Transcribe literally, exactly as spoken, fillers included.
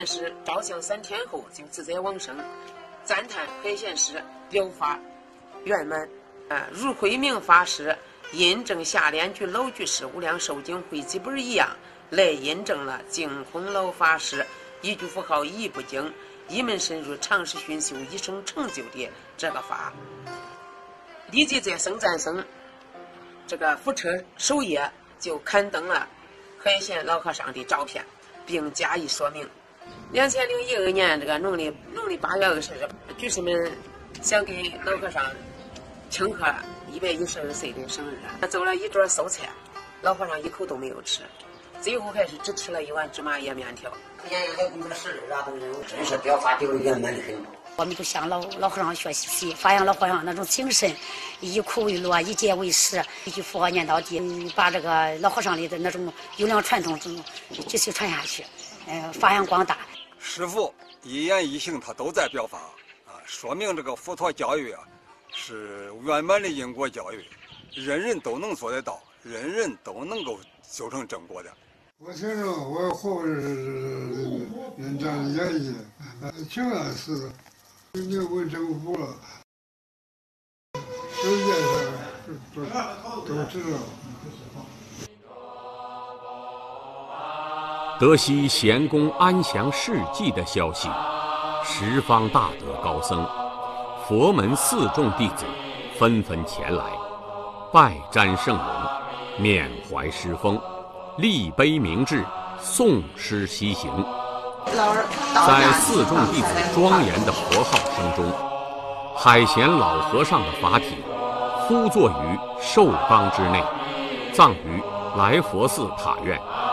是照相三天后就自在往生，赞叹海贤师表法圆满。啊，如慧明法师印证下联句老居士无量寿经汇集本一样，来印证了净空老法师一句符号一不精，一门深入，长时熏修，一生成就的这个法。立即在僧赞僧这个福车首页就刊登了海贤老和尚的照片，并加以说明。两千零一二年这个农历农历八月二十日，居士们想给老和尚庆贺一百一十二岁的生日，做了一桌素菜，老和尚一口都没有吃，最后还是只吃了一碗芝麻叶面条。 年年给我们生日啊，都是真是表法表圆满的很。 我们就向老老和尚学习，发扬老和尚那种精神，以苦为乐，以戒为师，一句佛念到底，把这个老和尚里的那种优良传统继续传下去，呃，发扬光大。 师父一言一行他都在表法啊，说明这个佛陀教育啊是圆满的因果教育，人人都能做得到，人人都能够修成正果的。 我听着我后人人这样演绎，挺安是的，名为政府了，世界上都都知道。 得悉贤公安详事迹的消息，十方大德高僧、佛门四众弟子纷纷前来，拜瞻圣容，缅怀师风，立碑明志，诵诗西行。在四众弟子庄严的佛号声中，海贤老和尚的法体呼坐于寿冈之内，葬于来佛寺塔院。